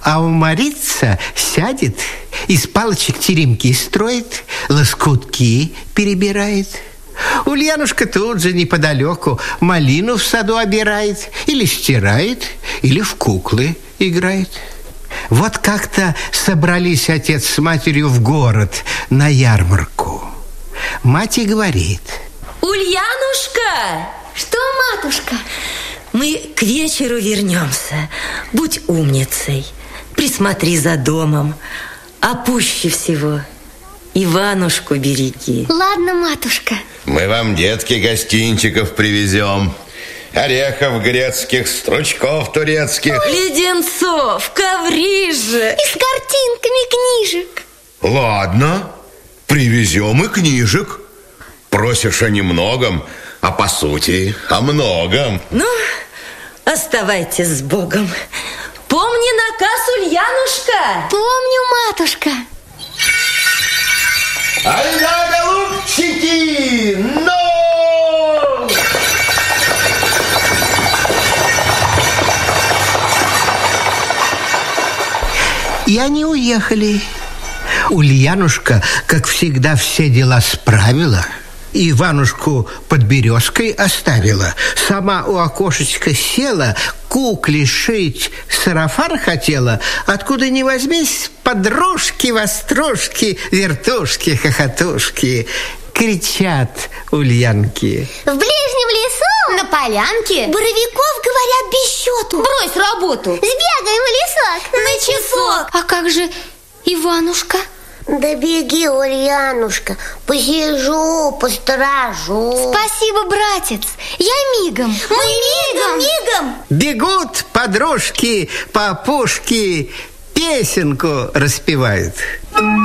А уморится, сядет, из палочек теремки строит, лоскутки перебирает. Ульянушка тут же неподалеку малину в саду обирает, или стирает, или в куклы играет. Вот как-то собрались отец с матерью в город на ярмарку. Мать и говорит: Ульянушка! Что, матушка? Мы к вечеру вернемся. Будь умницей, присмотри за домом, а пуще всего Иванушку береги. Ладно, матушка. Мы вам, детки, гостинчиков привезем. Орехов грецких, стручков турецких. Леденцов, коврижек. И с картинками книжек. Ладно, привезем и книжек. Просишь о немногом, а по сути о многом. Ну, оставайтесь с Богом. Помни наказ, Ульянушка. Помню, матушка. Ай-да, голубчики! Ну! И они уехали. Ульянушка, как всегда, все дела справила. Иванушку под березкой оставила. Сама у окошечка села, кукле шить сарафан хотела. Откуда ни возьмись, подружки, вострушки, вертушки, хохотушки. Кричат ульянки: в ближнем лесу, на полянке, боровиков, говорят, без счету. Брось работу. Сбегаем в лесок на часок. А как же Иванушка? Да беги, Ульянушка, посижу, посторожу. Спасибо, братец, я мигом. Мы мигом. Бегут подружки по опушке, песенку распевают.